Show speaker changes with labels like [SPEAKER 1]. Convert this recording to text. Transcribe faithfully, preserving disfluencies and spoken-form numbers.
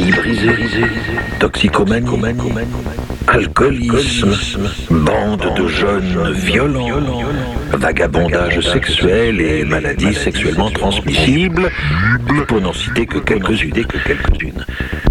[SPEAKER 1] famille brisée, toxicomanie, alcoolisme, bande de jeunes violents, vagabondage sexuel et maladies sexuellement transmissibles, pour n'en citer que quelques-unes.